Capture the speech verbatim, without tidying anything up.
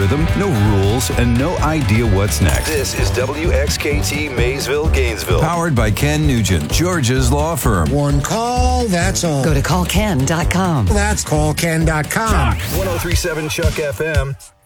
rhythm, no rules, and no idea what's next. This is W X K T Maysville, Gainesville. Powered by Ken Nugent, George's law firm. One call, that's all. Go to call ken dot com. That's call ken dot com. one oh three point seven Chuck F M.